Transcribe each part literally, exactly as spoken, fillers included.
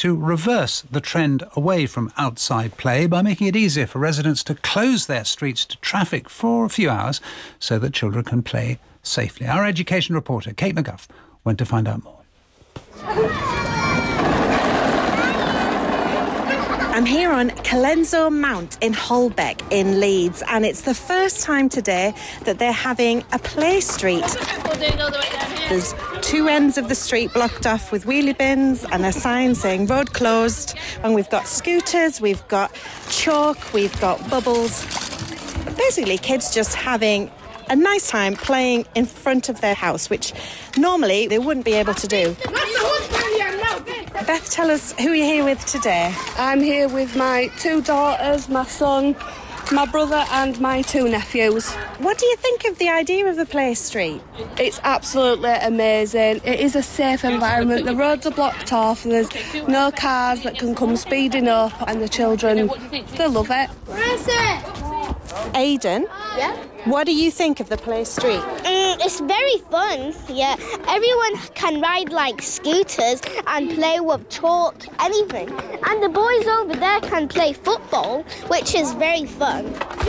to reverse the trend away from outside play by making it easier for residents to close their streets to traffic for a few hours so that children can play safely. Our education reporter, Kate McGuff, went to find out more. I'm here on Colenso Mount in Holbeck in Leeds, and it's the first time today that they're having a play street. There's two ends of the street blocked off with wheelie bins and a sign saying road closed, and we've got scooters, we've got chalk, we've got bubbles. Basically, kids just having a nice time playing in front of their house, which normally they wouldn't be able to do. Beth, tell us who you're here with today. I'm here with my two daughters, my son, my brother and my two nephews. What do you think of the idea of the play street? It's absolutely amazing. It is a safe environment. The roads are blocked off. There's no cars that can come speeding up, and the children, they love it. Aidan? Yeah? What do you think of the play street? Mm, it's very fun, yeah. Everyone can ride like scooters and play with chalk, anything. And the boys over there can play football, which is very fun.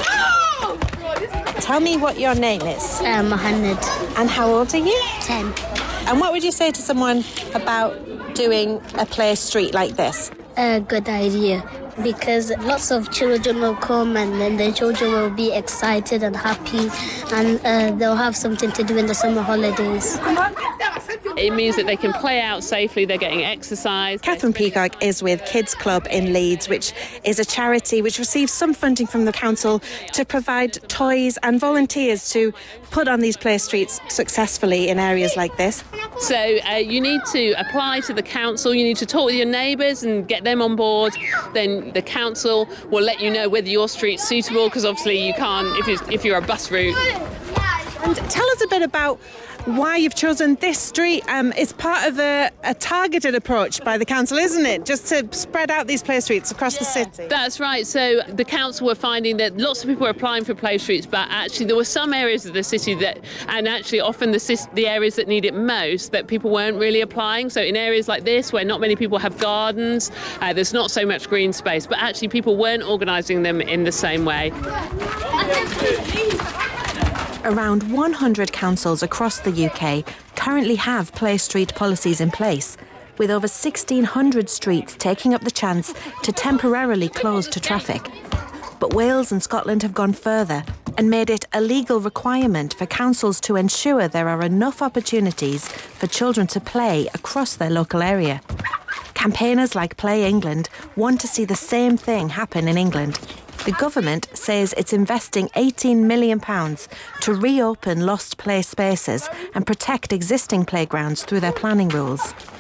Tell me what your name is. Uh, Mohammed. And how old are you? Ten. And what would you say to someone about doing a play street like this? A good idea, because lots of children will come and then the children will be excited and happy, and uh, they'll have something to do in the summer holidays. It means that they can play out safely, they're getting exercise. Catherine Peacock is with Kids Club in Leeds, which is a charity which receives some funding from the council to provide toys and volunteers to put on these play streets successfully in areas like this. So uh, you need to apply to the council, you need to talk with your neighbours and get them on board. Then the council will let you know whether your street's suitable, because obviously you can't if, it's, if you're a bus route. And tell us a bit about why you've chosen this street. Um, it's part of a, a targeted approach by the council, isn't it? Just to spread out these play streets across the city. That's right. So the council were finding that lots of people were applying for play streets, but actually there were some areas of the city that, and actually often the, the areas that need it most, that people weren't really applying. So in areas like this, where not many people have gardens, uh, there's not so much green space, but actually people weren't organising them in the same way. Around one hundred councils across the U K currently have play street policies in place, with over sixteen hundred streets taking up the chance to temporarily close to traffic. But Wales and Scotland have gone further and made it a legal requirement for councils to ensure there are enough opportunities for children to play across their local area. Campaigners like Play England want to see the same thing happen in England. The government says it's investing eighteen million pounds to reopen lost play spaces and protect existing playgrounds through their planning rules.